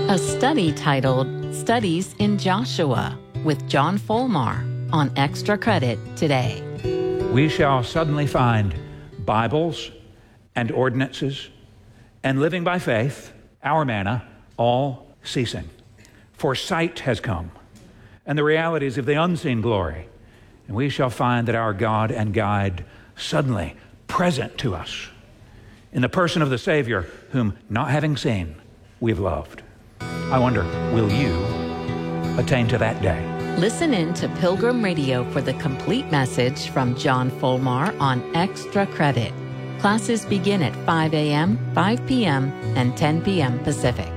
A study titled Studies in Joshua with John Folmar on Extra Credit today. We shall suddenly find Bibles and ordinances and living by faith, our manna, all ceasing. For sight has come, and the realities of the unseen glory, and we shall find that our God and guide suddenly present to us in the person of the Savior, whom, not having seen, we've loved. I wonder, will you attain to that day? Listen in to Pilgrim Radio for the complete message from John Folmar on Extra Credit. Classes begin at 5 a.m., 5 p.m., and 10 p.m. Pacific.